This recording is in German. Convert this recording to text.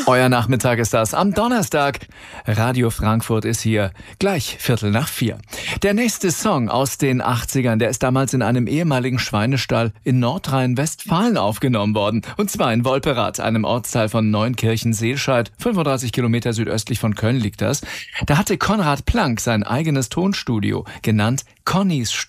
Euer Nachmittag ist das am Donnerstag. Radio Frankfurt ist hier, gleich 3:45. Der nächste Song aus den 80ern, der ist damals in einem ehemaligen Schweinestall in Nordrhein-Westfalen aufgenommen worden. Und zwar in Wolperath, einem Ortsteil von Neunkirchen-Seelscheid, 35 Kilometer südöstlich von Köln liegt das. Da hatte Konrad Plank sein eigenes Tonstudio, genannt Connys